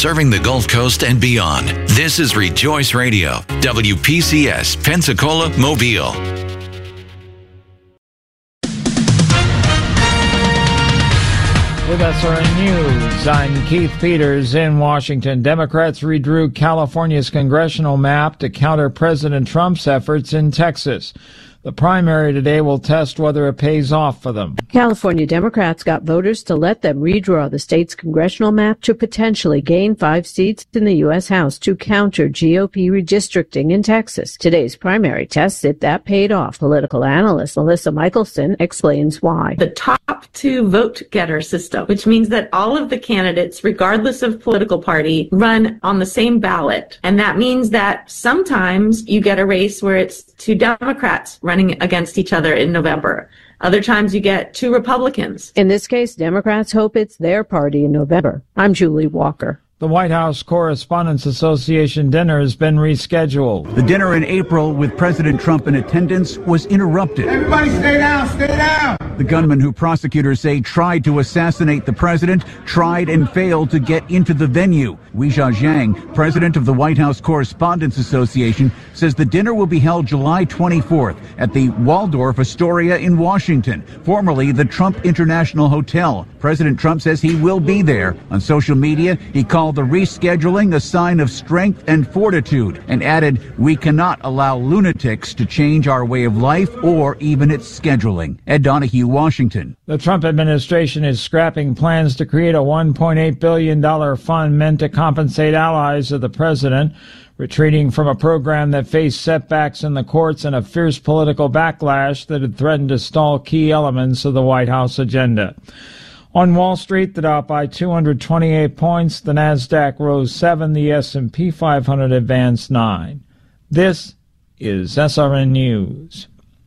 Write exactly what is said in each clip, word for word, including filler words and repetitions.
serving the Gulf Coast and beyond. This is Rejoice Radio, W P C S, Pensacola, Mobile. With S R N News, I'm Keith Peters in Washington. Democrats redrew California's congressional map to counter President Trump's efforts in Texas. The primary today will test whether it pays off for them. California Democrats got voters to let them redraw the state's congressional map to potentially gain five seats in the U S House to counter G O P redistricting in Texas. Today's primary tests if that paid off. Political analyst Alyssa Michelson explains why. The top two vote getter system, which means that all of the candidates, regardless of political party, run on the same ballot. And that means that sometimes you get a race where it's two Democrats running against each other in November. Other times you get two Republicans. In this case, Democrats hope it's their party in November. I'm Julie Walker. The White House Correspondents Association dinner has been rescheduled. The dinner in April with President Trump in attendance was interrupted. Everybody stay down, stay down. The gunman who prosecutors say tried to assassinate the president tried and failed to get into the venue. Weijia Jiang, president of the White House Correspondents Association, says the dinner will be held July twenty-fourth at the Waldorf Astoria in Washington, formerly the Trump International Hotel. President Trump says he will be there. On social media, he called the rescheduling a sign of strength and fortitude and added, "We cannot allow lunatics to change our way of life or even its scheduling." Ed Donahue, Washington. The Trump administration is scrapping plans to create a one point eight billion dollars fund meant to compensate allies of the president, retreating from a program that faced setbacks in the courts and a fierce political backlash that had threatened to stall key elements of the White House agenda. On Wall Street, the Dow by two hundred twenty-eight points, the Nasdaq rose seven, the S and P five hundred advanced nine. This is S R N News.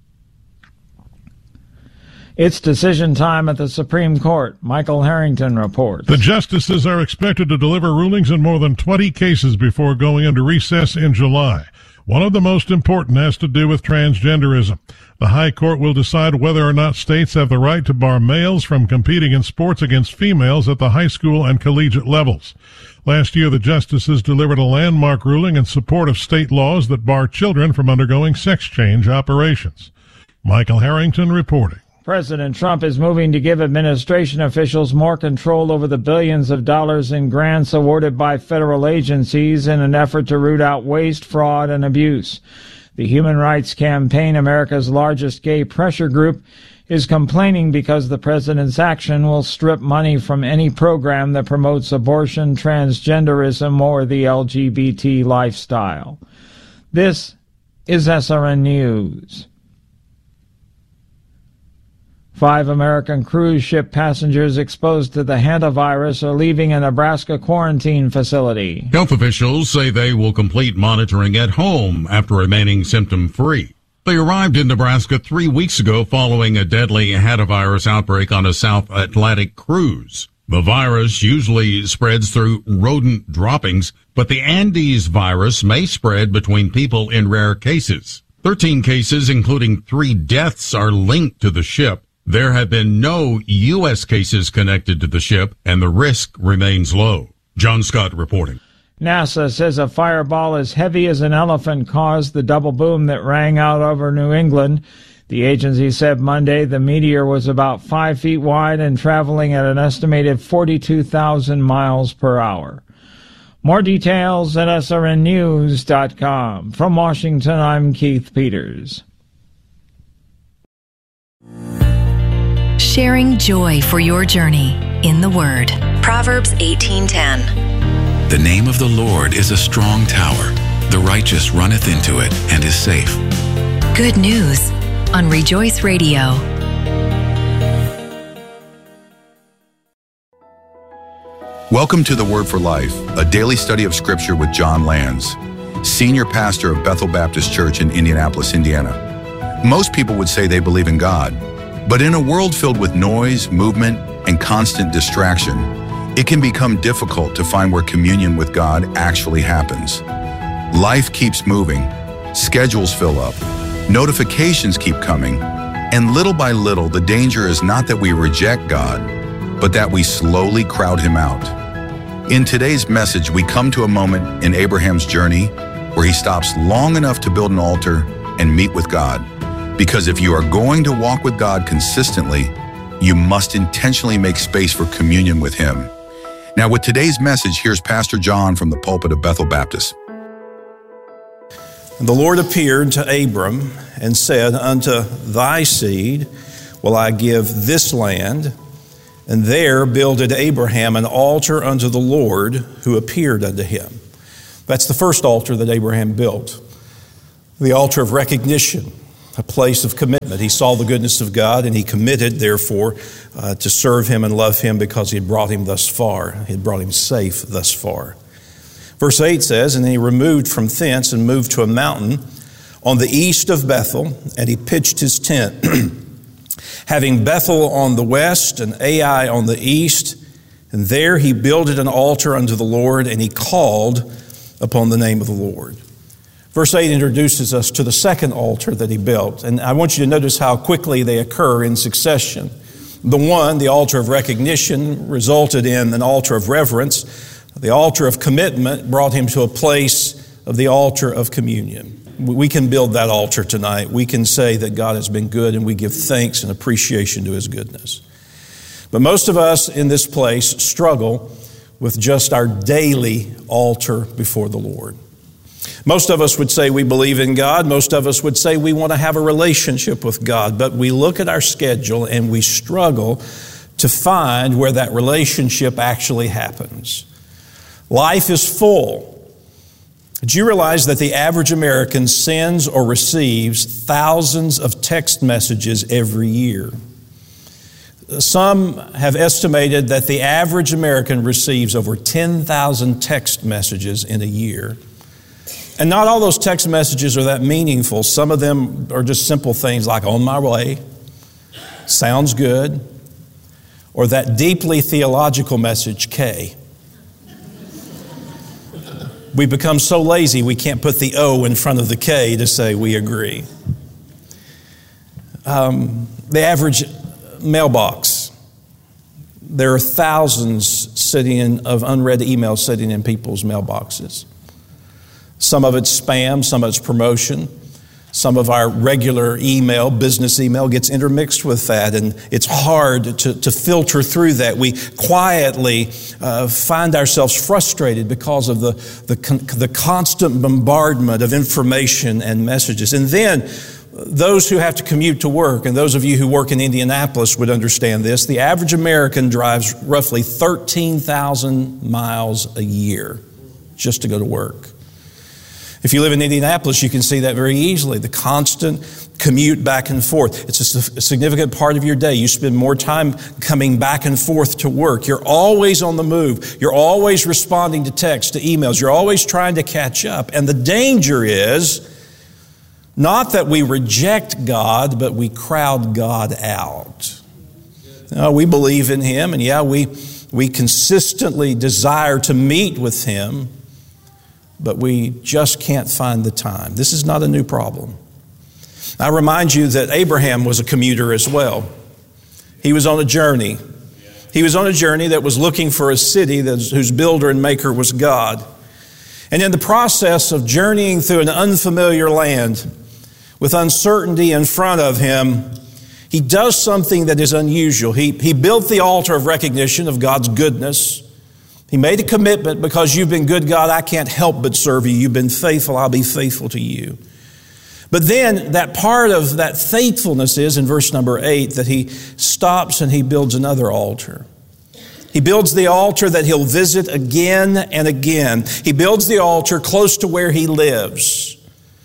It's decision time at the Supreme Court. Michael Harrington reports. The justices are expected to deliver rulings in more than twenty cases before going into recess in July. One of the most important has to do with transgenderism. The High Court will decide whether or not states have the right to bar males from competing in sports against females at the high school and collegiate levels. Last year, the justices delivered a landmark ruling in support of state laws that bar children from undergoing sex change operations. Michael Harrington reporting. President Trump is moving to give administration officials more control over the billions of dollars in grants awarded by federal agencies in an effort to root out waste, fraud, and abuse. The Human Rights Campaign, America's largest gay pressure group, is complaining because the president's action will strip money from any program that promotes abortion, transgenderism, or the L G B T lifestyle. This is S R N News. Five American cruise ship passengers exposed to the hantavirus are leaving a Nebraska quarantine facility. Health officials say they will complete monitoring at home after remaining symptom-free. They arrived in Nebraska three weeks ago following a deadly hantavirus outbreak on a South Atlantic cruise. The virus usually spreads through rodent droppings, but the Andes virus may spread between people in rare cases. Thirteen cases, including three deaths, are linked to the ship. There have been no U S cases connected to the ship, and the risk remains low. John Scott reporting. NASA says a fireball as heavy as an elephant caused the double boom that rang out over New England. The agency said Monday the meteor was about five feet wide and traveling at an estimated forty-two thousand miles per hour. More details at S R N news dot com. From Washington, I'm Keith Peters. Sharing joy for your journey in the Word. Proverbs eighteen ten. The name of the Lord is a strong tower. The righteous runneth into it and is safe. Good news on Rejoice Radio. Welcome to the Word for Life, a daily study of Scripture with John Lands, Senior Pastor of Bethel Baptist Church in Indianapolis, Indiana. Most people would say they believe in God. But in a world filled with noise, movement, and constant distraction, it can become difficult to find where communion with God actually happens. Life keeps moving, schedules fill up, notifications keep coming, and little by little, the danger is not that we reject God, but that we slowly crowd Him out. In today's message, we come to a moment in Abraham's journey where he stops long enough to build an altar and meet with God. Because if you are going to walk with God consistently, you must intentionally make space for communion with Him. Now, with today's message, here's Pastor John from the pulpit of Bethel Baptist. And the Lord appeared to Abram and said, Unto thy seed will I give this land. And there builded Abraham an altar unto the Lord who appeared unto him. That's the first altar that Abraham built. The altar of recognition, a place of commitment. He saw the goodness of God and he committed, therefore, uh, to serve Him and love Him because He had brought him thus far. He had brought him safe thus far. Verse eight says, And he removed from thence and moved to a mountain on the east of Bethel, and he pitched his tent. Having Bethel on the west and Ai on the east, and there he builded an altar unto the Lord, and he called upon the name of the Lord. Verse eight introduces us to the second altar that he built, and I want you to notice how quickly they occur in succession. The one, the altar of recognition, resulted in an altar of reverence. The altar of commitment brought him to a place of the altar of communion. We can build that altar tonight. We can say that God has been good and we give thanks and appreciation to His goodness. But most of us in this place struggle with just our daily altar before the Lord. Most of us would say we believe in God. Most of us would say we want to have a relationship with God. But we look at our schedule and we struggle to find where that relationship actually happens. Life is full. Did you realize that the average American sends or receives thousands of text messages every year? Some have estimated that the average American receives over ten thousand text messages in a year. And not all those text messages are that meaningful. Some of them are just simple things like, on my way, sounds good, or that deeply theological message, K. We become so lazy we can't put the O in front of the K to say we agree. Um, the average mailbox, there are thousands sitting in, of unread emails sitting in people's mailboxes. Some of it's spam, some of it's promotion. Some of our regular email, business email, gets intermixed with that, and it's hard to, to filter through that. We quietly uh, find ourselves frustrated because of the, the, the constant bombardment of information and messages. And then those who have to commute to work, and those of you who work in Indianapolis would understand this, the average American drives roughly thirteen thousand miles a year just to go to work. If you live in Indianapolis, you can see that very easily. The constant commute back and forth. It's a significant part of your day. You spend more time coming back and forth to work. You're always on the move. You're always responding to texts, to emails. You're always trying to catch up. And the danger is not that we reject God, but we crowd God out. Now, we believe in Him, and yeah, we, we consistently desire to meet with Him, but we just can't find the time. This is not a new problem. I remind you that Abraham was a commuter as well. He was on a journey. He was on a journey that was looking for a city that, whose builder and maker was God. And in the process of journeying through an unfamiliar land with uncertainty in front of him, he does something that is unusual. He, he built the altar of recognition of God's goodness. He made a commitment, because you've been good, God, I can't help but serve you. You've been faithful, I'll be faithful to you. But then that part of that faithfulness is in verse number eight that he stops and he builds another altar. He builds the altar that he'll visit again and again. He builds the altar close to where he lives.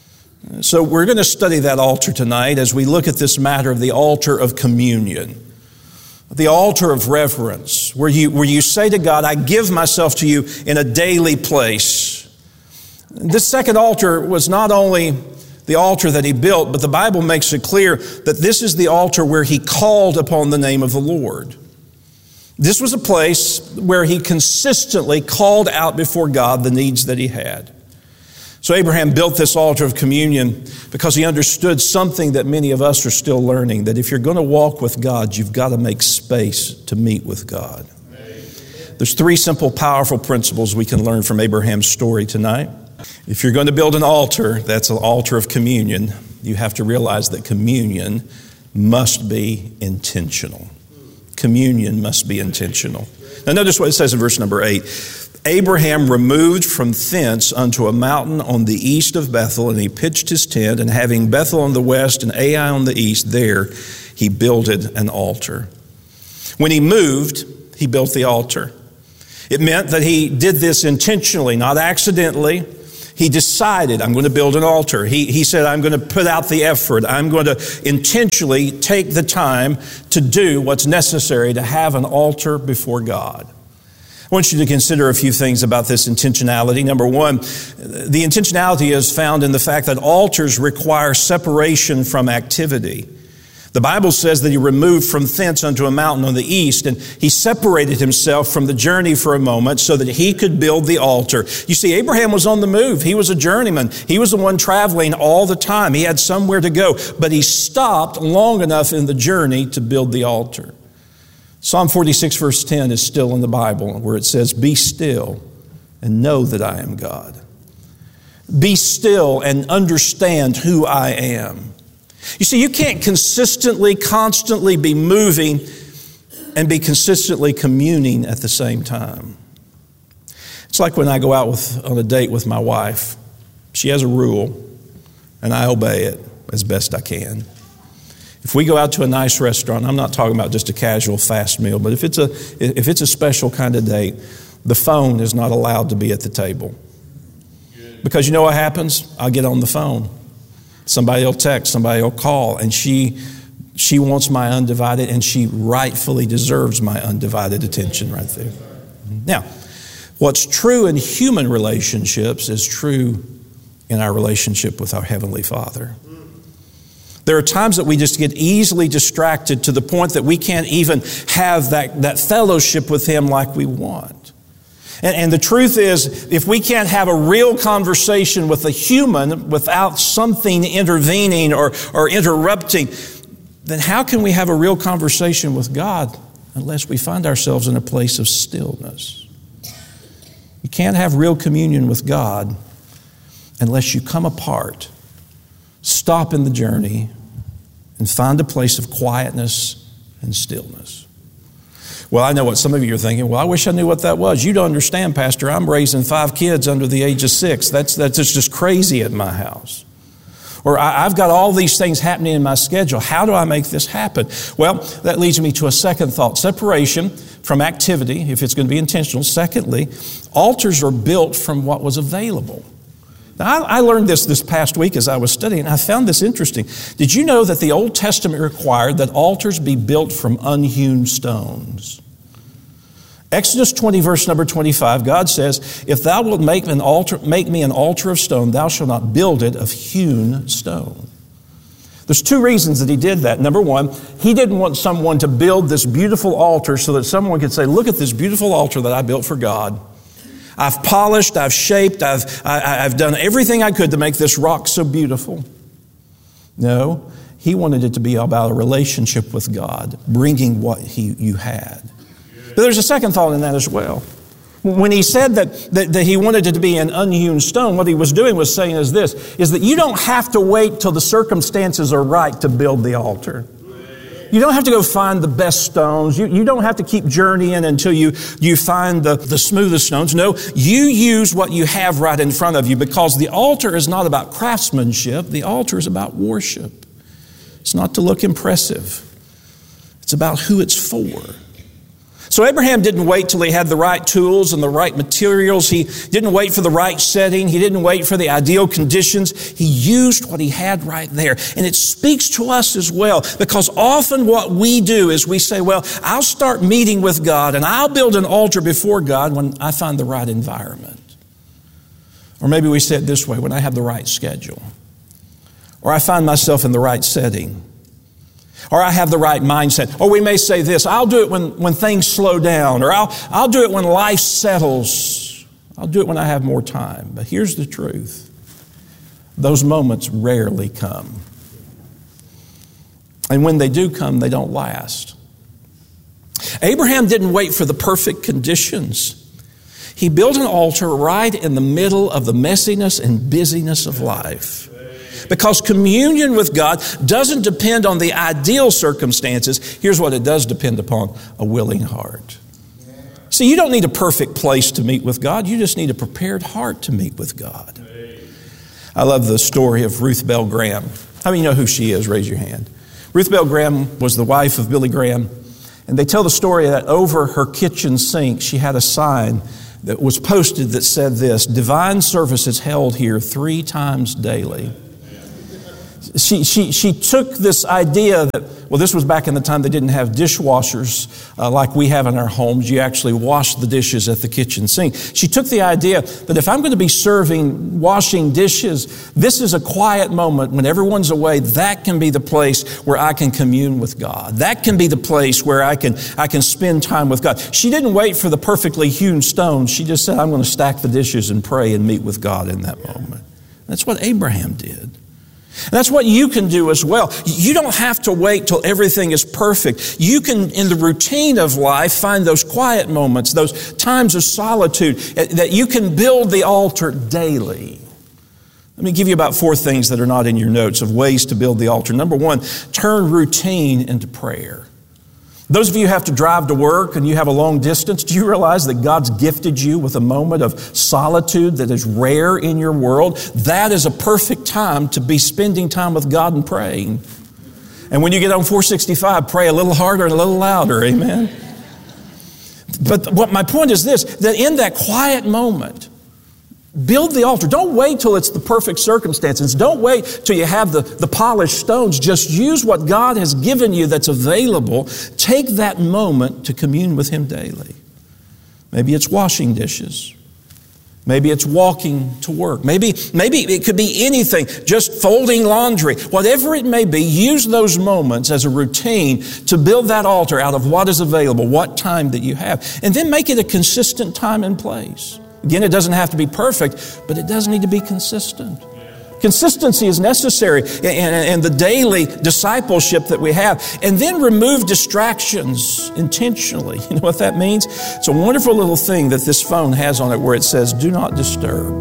So we're going to study that altar tonight as we look at this matter of the altar of communion. The altar of reverence, where you, where you say to God, I give myself to you in a daily place. This second altar was not only the altar that he built, but the Bible makes it clear that this is the altar where he called upon the name of the Lord. This was a place where he consistently called out before God the needs that he had. So Abraham built this altar of communion because he understood something that many of us are still learning, that if you're going to walk with God, you've got to make space to meet with God. There's three simple, powerful principles we can learn from Abraham's story tonight. If you're going to build an altar, that's an altar of communion, you have to realize that communion must be intentional. Communion must be intentional. Now notice what it says in verse number eight. Abraham removed from thence unto a mountain on the east of Bethel, and he pitched his tent, and having Bethel on the west and Ai on the east, there he builded an altar. When he moved, he built the altar. It meant that he did this intentionally, not accidentally. He decided, I'm going to build an altar. He, he said, I'm going to put out the effort. I'm going to intentionally take the time to do what's necessary to have an altar before God. I want you to consider a few things about this intentionality. Number one, the intentionality is found in the fact that altars require separation from activity. The Bible says that he removed from thence unto a mountain on the east, and he separated himself from the journey for a moment so that he could build the altar. You see, Abraham was on the move. He was a journeyman. He was the one traveling all the time. He had somewhere to go, but he stopped long enough in the journey to build the altar. Psalm forty-six verse ten is still in the Bible where it says, "Be still and know that I am God." Be still and understand who I am. You see, you can't consistently, constantly be moving and be consistently communing at the same time. It's like when I go out with, on a date with my wife. She has a rule, and I obey it as best I can. If we go out to a nice restaurant, I'm not talking about just a casual fast meal, but if it's a if it's a special kind of date, the phone is not allowed to be at the table. Because you know what happens? I'll get on the phone. Somebody will text, somebody will call, and she she wants my undivided, and she rightfully deserves my undivided attention right there. Now, what's true in human relationships is true in our relationship with our Heavenly Father. There are times that we just get easily distracted to the point that we can't even have that, that fellowship with Him like we want. And, and the truth is, if we can't have a real conversation with a human without something intervening or, or interrupting, then how can we have a real conversation with God unless we find ourselves in a place of stillness? You can't have real communion with God unless you come apart, stop in the journey, and find a place of quietness and stillness. Well, I know what some of you are thinking. Well, I wish I knew what that was. You don't understand, Pastor. I'm raising five kids under the age of six. That's, that's just crazy at my house. Or I've got all these things happening in my schedule. How do I make this happen? Well, that leads me to a second thought. Separation from activity, if it's going to be intentional. Secondly, altars are built from what was available. Now, I learned this this past week as I was studying. I found this interesting. Did you know that the Old Testament required that altars be built from unhewn stones? Exodus twenty, verse number twenty-five, God says, "If thou wilt make an altar, make me an altar of stone, thou shalt not build it of hewn stone." There's two reasons that He did that. Number one, He didn't want someone to build this beautiful altar so that someone could say, "Look at this beautiful altar that I built for God. I've polished, I've shaped, I've, I, I've done everything I could to make this rock so beautiful." No, He wanted it to be about a relationship with God, bringing what he, you had. But there's a second thought in that as well. When He said that, that, that He wanted it to be an unhewn stone, what He was doing was saying is this, is that you don't have to wait till the circumstances are right to build the altar. You don't have to go find the best stones. You, you don't have to keep journeying until you, you find the, the smoothest stones. No, you use what you have right in front of you, because the altar is not about craftsmanship. The altar is about worship. It's not to look impressive. It's about who it's for. So Abraham didn't wait till he had the right tools and the right materials. He didn't wait for the right setting. He didn't wait for the ideal conditions. He used what he had right there. And it speaks to us as well, because often what we do is we say, well, I'll start meeting with God and I'll build an altar before God when I find the right environment. Or maybe we say it this way, when I have the right schedule. Or I find myself in the right setting. Or I have the right mindset. Or we may say this, I'll do it when, when things slow down. Or I'll, I'll do it when life settles. I'll do it when I have more time. But here's the truth. Those moments rarely come. And when they do come, they don't last. Abraham didn't wait for the perfect conditions. He built an altar right in the middle of the messiness and busyness of life. Because communion with God doesn't depend on the ideal circumstances. Here's what it does depend upon: a willing heart. See, you don't need a perfect place to meet with God. You just need a prepared heart to meet with God. I love the story of Ruth Bell Graham. How many know who she is? Raise your hand. Ruth Bell Graham was the wife of Billy Graham. And they tell the story that over her kitchen sink, she had a sign that was posted that said this: "Divine service is held here three times daily." She, she, she took this idea that, well, this was back in the time they didn't have dishwashers uh, like we have in our homes. You actually wash the dishes at the kitchen sink. She took the idea that if I'm going to be serving, washing dishes, this is a quiet moment when everyone's away. That can be the place where I can commune with God. That can be the place where I can, I can spend time with God. She didn't wait for the perfectly hewn stone. She just said, I'm going to stack the dishes and pray and meet with God in that moment. That's what Abraham did. And that's what you can do as well. You don't have to wait till everything is perfect. You can, in the routine of life, find those quiet moments, those times of solitude, that you can build the altar daily. Let me give you about four things that are not in your notes of ways to build the altar. Number one, turn routine into prayer. Those of you who have to drive to work and you have a long distance, do you realize that God's gifted you with a moment of solitude that is rare in your world? That is a perfect time to be spending time with God and praying. And when you get on four sixty-five, pray a little harder and a little louder, amen? But what my point is this, that in that quiet moment, build the altar. Don't wait till it's the perfect circumstances. Don't wait till you have the, the polished stones. Just use what God has given you that's available. Take that moment to commune with Him daily. Maybe it's washing dishes. Maybe it's walking to work. Maybe, maybe it could be anything, just folding laundry. Whatever it may be, use those moments as a routine to build that altar out of what is available, what time that you have. And then make it a consistent time and place. Again, it doesn't have to be perfect, but it does need to be consistent. Consistency is necessary in the daily discipleship that we have. And then remove distractions intentionally. You know what that means? It's a wonderful little thing that this phone has on it where it says, "Do not disturb."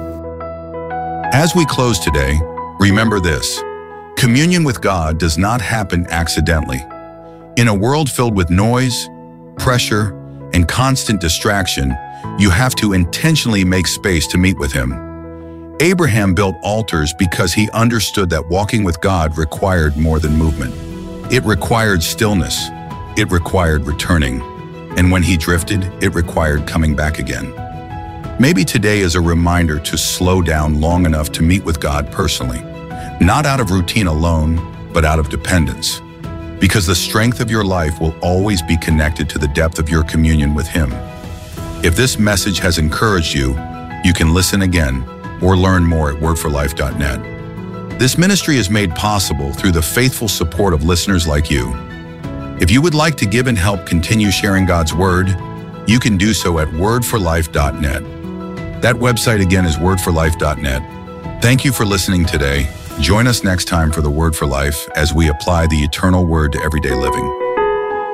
As we close today, remember this: communion with God does not happen accidentally. In a world filled with noise, pressure, and constant distraction, you have to intentionally make space to meet with Him. Abraham built altars because he understood that walking with God required more than movement. It required stillness. It required returning. And when he drifted, it required coming back again. Maybe today is a reminder to slow down long enough to meet with God personally, not out of routine alone, but out of dependence. Because the strength of your life will always be connected to the depth of your communion with Him. If this message has encouraged you, you can listen again or learn more at word for life dot net. This ministry is made possible through the faithful support of listeners like you. If you would like to give and help continue sharing God's Word, you can do so at word for life dot net. That website again is word for life dot net. Thank you for listening today. Join us next time for the Word for Life as we apply the eternal Word to everyday living.